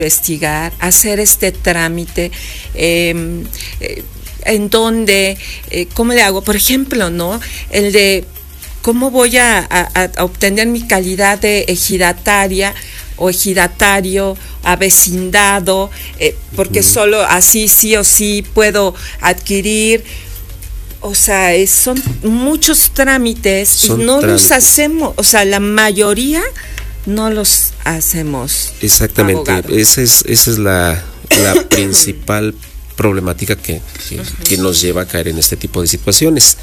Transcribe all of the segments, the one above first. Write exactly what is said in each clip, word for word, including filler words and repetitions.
investigar, hacer este trámite, eh, eh, en donde, eh, ¿cómo le hago? Por ejemplo, ¿no? El de cómo voy a, a, a obtener mi calidad de ejidataria o ejidatario, avecindado, eh, porque uh-huh. solo así sí o sí puedo adquirir. O sea, es, son muchos trámites son y no trámites. los hacemos, o sea, la mayoría no los hacemos. Exactamente, abogado. esa es, esa es la, la principal problemática que, que, uh-huh. que nos lleva a caer en este tipo de situaciones.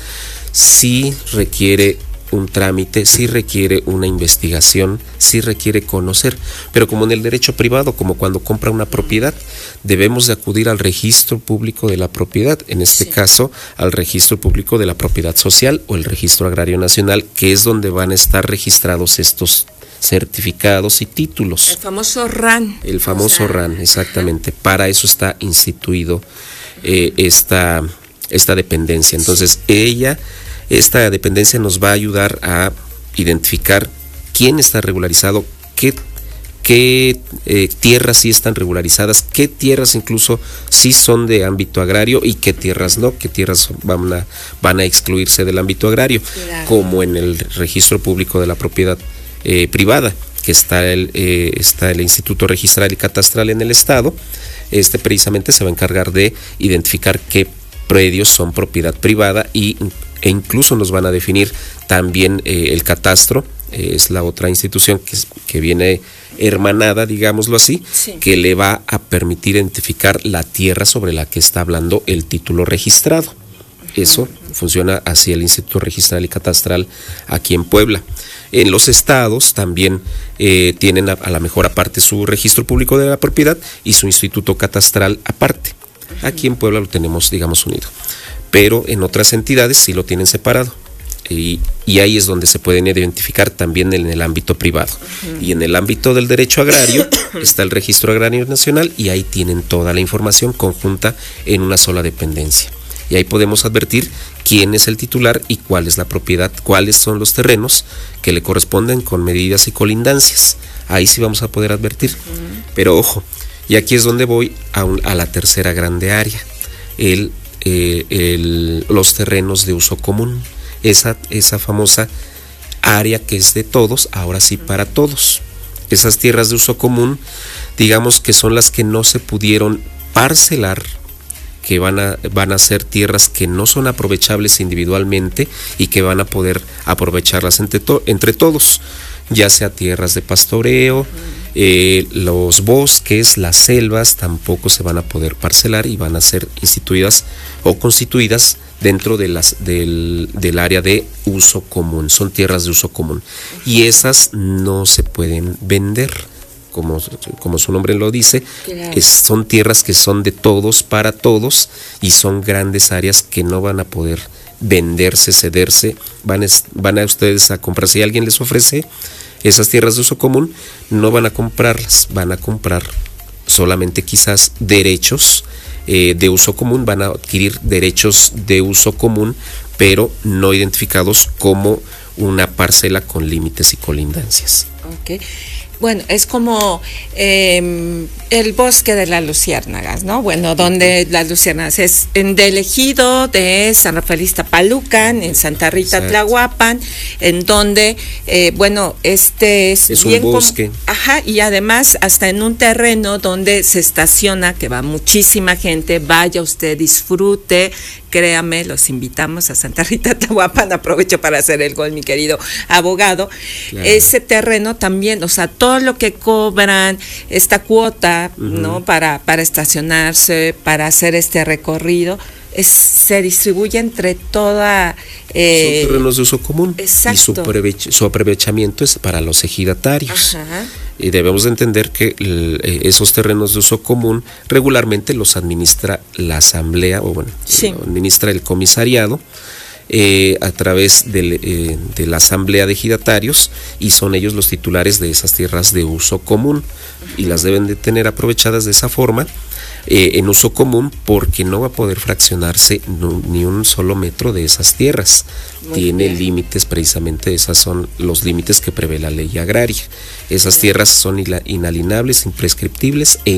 Sí requiere un trámite, sí requiere una investigación, sí requiere conocer, pero como en el derecho privado, como cuando compra una propiedad, debemos de acudir al registro público de la propiedad, en este sí. caso al registro público de la propiedad social o el registro agrario nacional, que es donde van a estar registrados estos certificados y títulos. El famoso R A N. El famoso o sea, R A N, exactamente. Ajá. Para eso está instituido eh, esta, esta dependencia. Entonces, sí. ella... Esta dependencia nos va a ayudar a identificar quién está regularizado, qué, qué eh, tierras sí están regularizadas, qué tierras incluso sí son de ámbito agrario y qué tierras no, qué tierras van a, van a excluirse del ámbito agrario, claro. como en el registro público de la propiedad eh, privada, que está el, eh, está el Instituto Registral y Catastral en el Estado. Este precisamente se va a encargar de identificar qué predios son propiedad privada y e incluso nos van a definir también eh, el catastro, eh, es la otra institución que, que viene hermanada, digámoslo así, sí. que le va a permitir identificar la tierra sobre la que está hablando el título registrado. Uh-huh. Eso funciona así el Instituto Registral y Catastral aquí en Puebla. En los estados también eh, tienen a, a la mejor aparte su registro público de la propiedad y su instituto catastral aparte. Uh-huh. Aquí en Puebla lo tenemos, digamos, unido. Pero en otras entidades sí lo tienen separado y, y ahí es donde se pueden identificar también en el ámbito privado. Uh-huh. Y en el ámbito del derecho agrario está el Registro Agrario Nacional y ahí tienen toda la información conjunta en una sola dependencia. Y ahí podemos advertir quién es el titular y cuál es la propiedad, cuáles son los terrenos que le corresponden con medidas y colindancias. Ahí sí vamos a poder advertir. Uh-huh. Pero ojo, y aquí es donde voy a, un, a la tercera grande área, el Eh, el, los terrenos de uso común, esa, esa famosa área que es de todos, ahora sí para todos. Esas tierras de uso común, digamos que son las que no se pudieron parcelar, que van a, van a ser tierras que no son aprovechables individualmente y que van a poder aprovecharlas entre, to, entre todos, ya sea tierras de pastoreo, eh, los bosques, las selvas tampoco se van a poder parcelar y van a ser instituidas o constituidas dentro de las, del, del área de uso común, son tierras de uso común y esas no se pueden vender. Como, como su nombre lo dice, claro. es, son tierras que son de todos para todos y son grandes áreas que no van a poder venderse, cederse, van, es, van a ustedes a comprar, si alguien les ofrece esas tierras de uso común, no van a comprarlas, van a comprar solamente quizás derechos eh, de uso común, van a adquirir derechos de uso común, pero no identificados como una parcela con límites y colindancias. Ok. Bueno, es como eh, el bosque de las luciérnagas, ¿no? Bueno, donde las luciérnagas es en del ejido de San Rafael Iztapalucan, en Santa Rita, exacto. Tlahuapan, en donde, eh, bueno, este es, es bien un bosque. Como, ajá, y además hasta en un terreno donde se estaciona, que va muchísima gente, vaya usted, disfrute, créame, los invitamos a Santa Rita, Tlahuapan, aprovecho para hacer el gol, mi querido abogado, claro. Ese terreno también, o sea, todo todo lo que cobran, esta cuota, uh-huh. ¿no? Para, para estacionarse, para hacer este recorrido, es, se distribuye entre toda... Eh, Son terrenos de uso común. Exacto. Y su, prevech- su aprovechamiento es para los ejidatarios. Ajá. Y debemos de entender que el, esos terrenos de uso común regularmente los administra la asamblea, o bueno, sí. lo administra el comisariado, eh, a través de, eh, de la asamblea de ejidatarios, y son ellos los titulares de esas tierras de uso común, y las deben de tener aprovechadas de esa forma, eh, en uso común, porque no va a poder fraccionarse no, ni un solo metro de esas tierras. Muy Tiene bien. límites, precisamente esos son los límites que prevé la ley agraria. Esas bien. tierras son inalienables, imprescriptibles e